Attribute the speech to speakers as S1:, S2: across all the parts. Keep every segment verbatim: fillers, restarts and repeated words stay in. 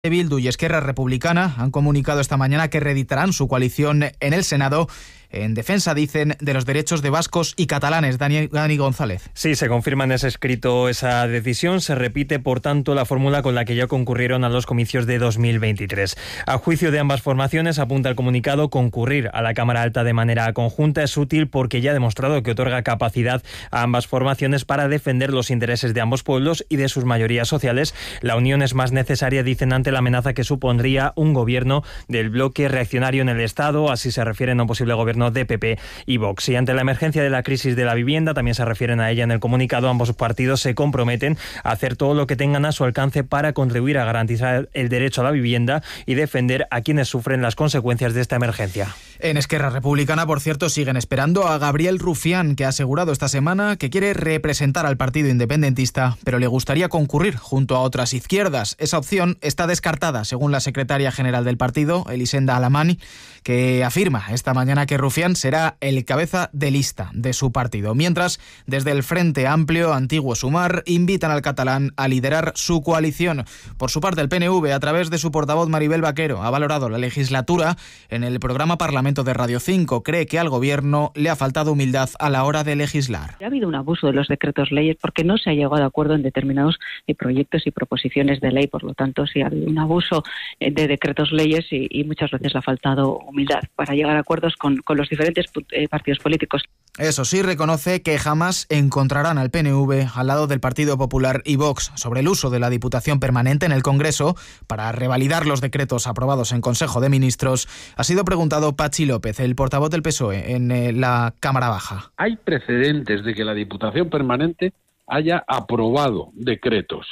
S1: Bildu y Esquerra Republicana han comunicado esta mañana que reeditarán su coalición en el Senado en defensa, dicen, de los derechos de vascos y catalanes. Dani, Dani González.
S2: Sí, se confirma en ese escrito esa decisión. Se repite, por tanto, la fórmula con la que ya concurrieron a los comicios de dos mil veintitrés. A juicio de ambas formaciones, apunta el comunicado, concurrir a la Cámara Alta de manera conjunta es útil porque ya ha demostrado que otorga capacidad a ambas formaciones para defender los intereses de ambos pueblos y de sus mayorías sociales. La unión es más necesaria, dicen, ante la amenaza que supondría un gobierno del bloque reaccionario en el Estado. Así se refieren a un posible gobierno de P P y Vox. Y ante la emergencia de la crisis de la vivienda, también se refieren a ella en el comunicado, ambos partidos se comprometen a hacer todo lo que tengan a su alcance para contribuir a garantizar el derecho a la vivienda y defender a quienes sufren las consecuencias de esta emergencia.
S1: En Esquerra Republicana, por cierto, siguen esperando a Gabriel Rufián, que ha asegurado esta semana que quiere representar al partido independentista, pero le gustaría concurrir junto a otras izquierdas. Esa opción está descartada, según la secretaria general del partido, Elisenda Alamani, que afirma esta mañana que Rufián será el cabeza de lista de su partido. Mientras, desde el Frente Amplio, Antiguo Sumar, invitan al catalán a liderar su coalición. Por su parte, el P N V, a través de su portavoz Maribel Vaquero, ha valorado la legislatura en el programa Parlamento de Radio cinco. Cree que al gobierno le ha faltado humildad a la hora de legislar.
S3: Ha habido un abuso de los decretos leyes porque no se ha llegado a acuerdo en determinados eh, proyectos y proposiciones de ley. Por lo tanto, sí ha habido un abuso eh, de decretos leyes y, y muchas veces le ha faltado humildad para llegar a acuerdos con, con los diferentes eh, partidos políticos.
S1: Eso sí, reconoce que jamás encontrarán al P N V al lado del Partido Popular y Vox. Sobre el uso de la Diputación Permanente en el Congreso para revalidar los decretos aprobados en Consejo de Ministros, ha sido preguntado Patxi López, el portavoz del P S O E, en eh, la Cámara Baja.
S4: Hay precedentes de que la Diputación Permanente haya aprobado decretos.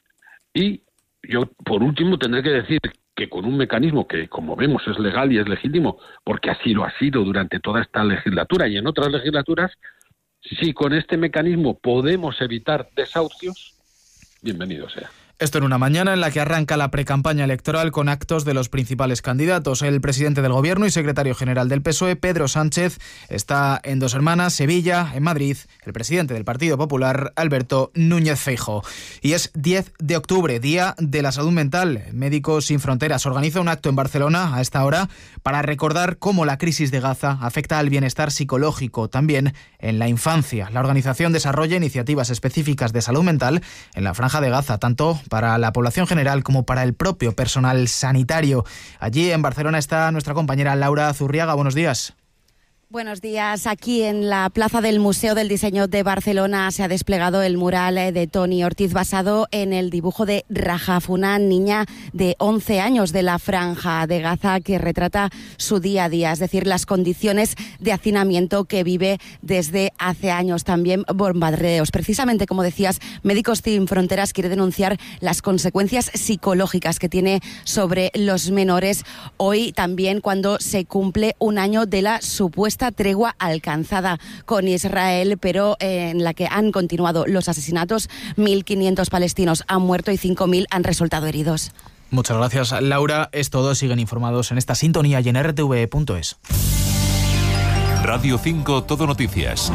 S4: Y yo, por último, tendré que decir que con un mecanismo que, como vemos, es legal y es legítimo, porque así lo ha sido durante toda esta legislatura y en otras legislaturas, si con este mecanismo podemos evitar desahucios, bienvenido sea.
S1: Esto en una mañana en la que arranca la precampaña electoral con actos de los principales candidatos. El presidente del Gobierno y secretario general del P S O E, Pedro Sánchez, está en Dos Hermanas, Sevilla, en Madrid, el presidente del Partido Popular, Alberto Núñez Feijóo. Y es diez de octubre, Día de la Salud Mental. Médicos Sin Fronteras organiza un acto en Barcelona a esta hora para recordar cómo la crisis de Gaza afecta al bienestar psicológico, también en la infancia. La organización desarrolla iniciativas específicas de salud mental en la Franja de Gaza, tanto para la población general como para el propio personal sanitario. Allí en Barcelona está nuestra compañera Laura Zurriaga. Buenos días.
S5: Buenos días. Aquí en la plaza del Museo del Diseño de Barcelona se ha desplegado el mural de Toni Ortiz basado en el dibujo de Rajaf, una niña de once años de la Franja de Gaza que retrata su día a día, es decir, las condiciones de hacinamiento que vive desde hace años, también bombardeos. Precisamente, como decías, Médicos Sin Fronteras quiere denunciar las consecuencias psicológicas que tiene sobre los menores hoy también cuando se cumple un año de la supuesta tregua alcanzada con Israel, pero en la que han continuado los asesinatos. mil quinientos palestinos han muerto y cinco mil han resultado heridos.
S1: Muchas gracias, Laura. Es todo. Siguen informados en esta sintonía y en R T V punto es.
S6: Radio cinco, Todo Noticias.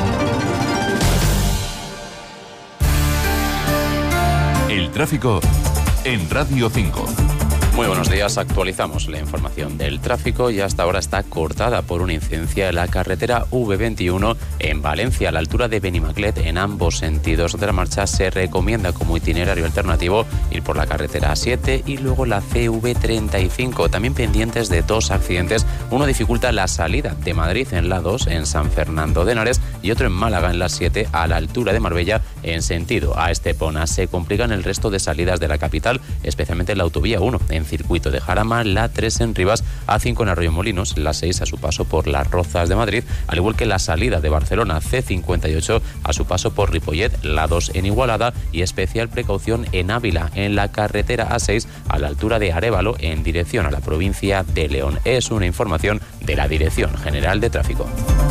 S6: El tráfico en Radio cinco.
S7: Muy buenos días, actualizamos la información del tráfico y hasta ahora está cortada por una incidencia en la carretera V veintiuno en Valencia, a la altura de Benimaclet. En ambos sentidos de la marcha se recomienda como itinerario alternativo ir por la carretera A siete y luego la C V treinta y cinco, también pendientes de dos accidentes. Uno dificulta la salida de Madrid en la dos en San Fernando de Henares y otro en Málaga en la siete a la altura de Marbella en sentido a Estepona. Se complican el resto de salidas de la capital, especialmente la autovía uno en circuito de Jarama, la tres en Rivas, A cinco en Arroyomolinos, la seis a su paso por Las Rozas de Madrid, al igual que la salida de Barcelona, C cincuenta y ocho a su paso por Ripollet, la dos en Igualada y especial precaución en Ávila, en la carretera A seis a la altura de Arévalo en dirección a la provincia de León. Es una información de la Dirección General de Tráfico.